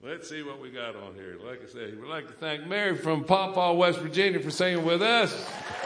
Let's see what we got on here. Like I said, we'd like to thank Mary from Pawpaw, West Virginia for singing with us.